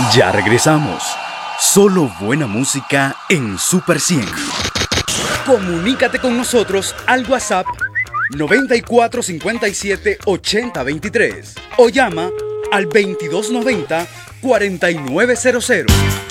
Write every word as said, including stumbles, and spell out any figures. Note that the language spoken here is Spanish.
Ya regresamos. Solo buena música en Super cien. Comunícate con nosotros al WhatsApp noventa y cuatro cincuenta y siete ochenta veintitrés o llama al veintidós noventa cuarenta y nueve cero cero.